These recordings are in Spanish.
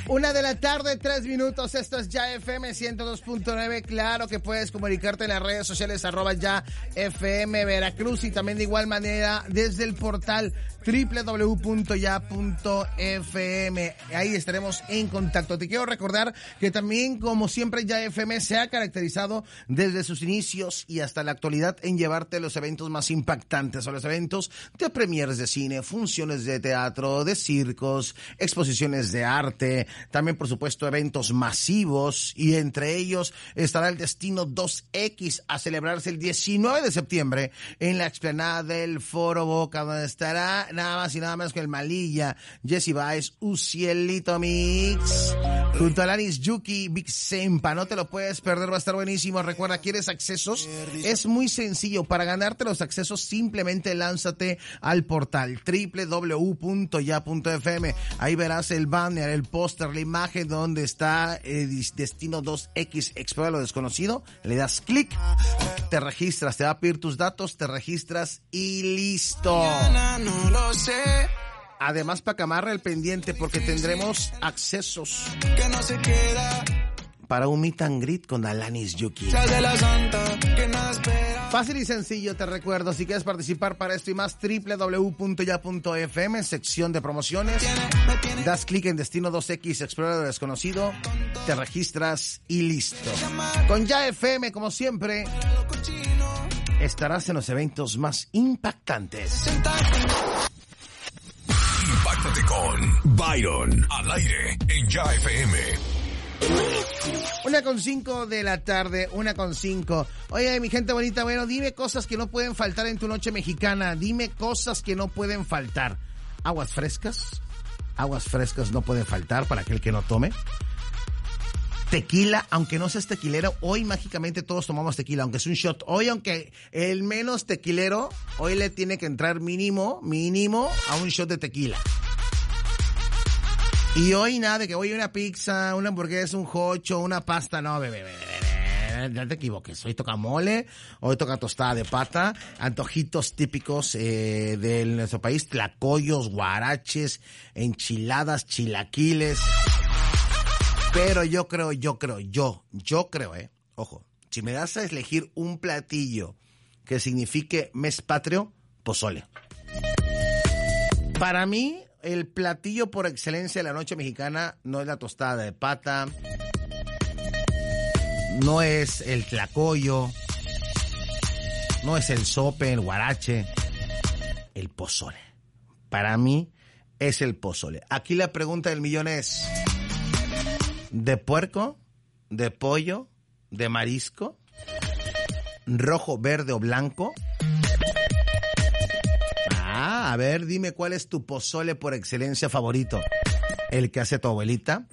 1:03 p.m, esto es Ya FM 102.9, claro que puedes comunicarte en las redes sociales @Ya FM Veracruz y también de igual manera desde el portal www.ya.fm, ahí estaremos en contacto. Te quiero recordar que también, como siempre, Ya FM se ha caracterizado desde sus inicios y hasta la actualidad en llevarte los eventos más impactantes, o los eventos de premieres de cine, funciones de teatro, de circos, exposiciones de arte, también por supuesto eventos masivos, y entre ellos estará el Destino 2X a celebrarse el 19 de septiembre en la explanada del Foro Boca, donde estará nada más y nada menos que el Malilla, Jesse Baez, Ucielito Mix, junto a Alanis Yuki, Big Sempa. No te lo puedes perder, va a estar buenísimo. Recuerda, ¿quieres accesos? Es muy sencillo. Para ganarte los accesos, simplemente lánzate al portal www.ya.fm. Ahí verás el banner, el póster, la imagen donde está Destino 2X, Explora lo desconocido. Le das clic, te registras, te va a pedir tus datos, te registras y listo. No lo sé. Además, para que amarre el pendiente, porque tendremos accesos Que no se queda. para un meet and greet con Alanis Yuki. Sal de la santa, que nada espera. Fácil y sencillo, te recuerdo, si quieres participar para esto y más, www.ya.fm, sección de promociones, das clic en Destino 2X, Explora lo desconocido, te registras y listo. Con Ya FM, como siempre, estarás en los eventos más impactantes. Impáctate con Byron al aire en Ya FM. 1:05 de la tarde, 1:05. Oye, mi gente bonita, bueno, dime cosas que no pueden faltar en tu noche mexicana. Dime cosas que no pueden faltar. Aguas frescas no pueden faltar para aquel que no tome. Tequila, aunque no seas tequilero, hoy mágicamente todos tomamos tequila, aunque es un shot. Hoy, aunque el menos tequilero, hoy le tiene que entrar mínimo a un shot de tequila. Y hoy nada de que hoy una pizza, una hamburguesa, un jocho, una pasta, no, bebé. No te equivoques, hoy toca mole, hoy toca tostada de pata, antojitos típicos de nuestro país, tlacoyos, guaraches, enchiladas, chilaquiles. Pero yo creo, ojo, si me das a elegir un platillo que signifique mes patrio, pozole. Para mí, el platillo por excelencia de la noche mexicana no es la tostada de pata, no es el tlacoyo, no es el sope, el guarache, el pozole. Para mí es el pozole. Aquí la pregunta del millón es: ¿de puerco, de pollo, de marisco, rojo, verde o blanco? A ver, dime cuál es tu pozole por excelencia favorito. ¿El que hace tu abuelita?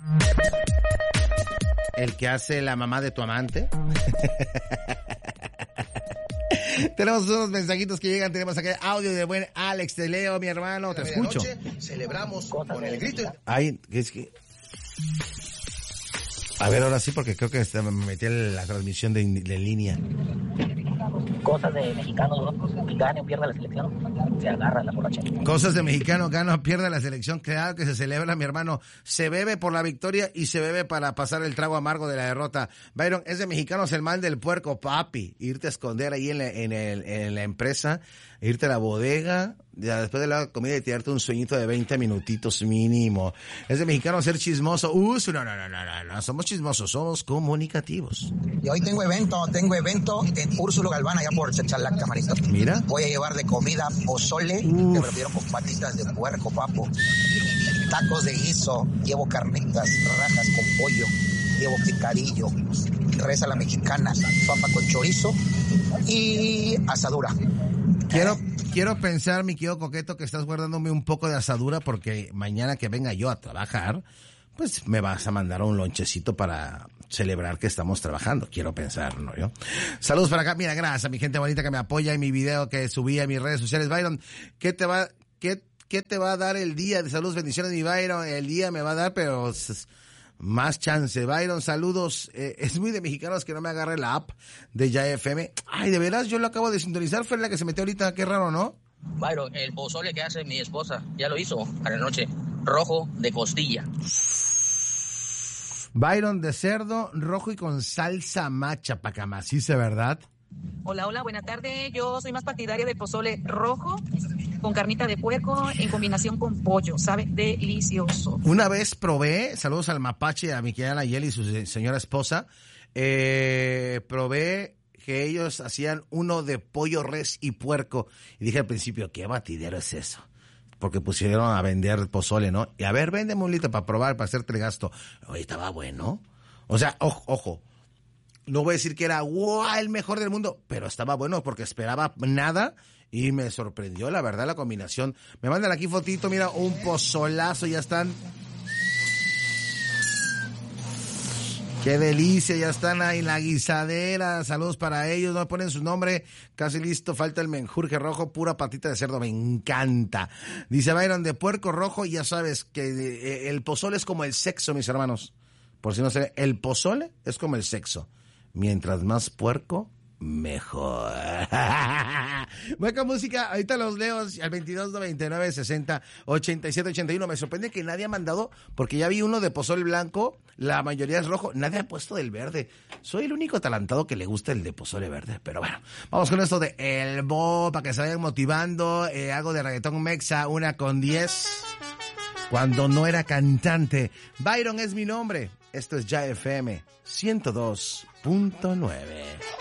¿El que hace la mamá de tu amante? Tenemos unos mensajitos que llegan, tenemos acá audio de buen Alex, te leo, mi hermano, te escucho. Celebramos con el grito. Ay, es que... A ver, ahora sí, porque creo que me metí en la transmisión de línea. Cosas de mexicano, ¿no? Gane o pierda la selección, se agarra la borracha. Cosas de mexicano, gana o pierde la selección, claro que se celebra, mi hermano. Se bebe por la victoria y se bebe para pasar el trago amargo de la derrota. Byron, es de mexicanos el mal del puerco, papi. Irte a esconder ahí en la empresa, irte a la bodega, ya después de la comida y tirarte un sueñito de 20 minutitos mínimo. Es de mexicano ser chismoso. No, somos chismosos, somos comunicativos. Y hoy tengo evento en Úrsulo Galván, allá por Chachalac, Marito. Mira. Voy a llevar de comida pozole, que me lo pidieron con patitas de puerco, papo. Tacos de guiso, llevo carnitas, rajas con pollo, llevo picadillo, res a la mexicana, papa con chorizo y asadura. Quiero pensar, mi querido coqueto, que estás guardándome un poco de asadura porque mañana que venga yo a trabajar, pues me vas a mandar un lonchecito para celebrar que estamos trabajando. Quiero pensar, ¿no? Yo. Saludos para acá. Mira, gracias a mi gente bonita que me apoya en mi video que subí a mis redes sociales. Byron, ¿qué te va a dar el día? De saludos, bendiciones, mi Byron. El día me va a dar, pero más chance. Byron, saludos. Es muy de mexicanos que no me agarre la app de Ya FM. Ay, de veras, yo lo acabo de sintonizar. Fue la que se metió ahorita. Qué raro, ¿no? Byron, el pozole que hace mi esposa, ya lo hizo a la noche. Rojo de costilla. Byron, de cerdo rojo y con salsa macha, pacamacice, ¿verdad? Hola, hola, buena tarde. Yo soy más partidaria del pozole rojo con carnita de puerco en combinación con pollo. Sabe delicioso. Una vez probé, saludos al mapache, a mi querida Nayeli y su señora esposa, probé que ellos hacían uno de pollo, res y puerco. Y dije al principio, ¿qué batidero es eso? Porque pusieron a vender pozole, ¿no? Y a ver, véndeme un litro para probar, para hacerte el gasto. Oye, estaba bueno. O sea, ojo. No voy a decir que era el mejor del mundo, pero estaba bueno porque esperaba nada y me sorprendió, la verdad, la combinación. Me mandan aquí fotito, mira, un pozolazo, ya están. ¡Qué delicia! Ya están ahí en la guisadera. Saludos para ellos. No me ponen su nombre. Casi listo. Falta el menjurje rojo. Pura patita de cerdo. Me encanta. Dice Byron, de puerco rojo. Ya sabes que el pozole es como el sexo, mis hermanos. Por si no se ve, el pozole es como el sexo. Mientras más puerco, mejor. Buena música, ahorita los leo al 2299608781. Me sorprende que nadie ha mandado, porque ya vi uno de pozole blanco, la mayoría es rojo, nadie ha puesto del verde. Soy el único atalantado que le gusta el de pozole verde, pero bueno, vamos con esto de El Bo, para que se vayan motivando. Algo de reggaetón mexa, 1:10, cuando no era cantante. Byron es mi nombre. Esto es Ya FM 102.9.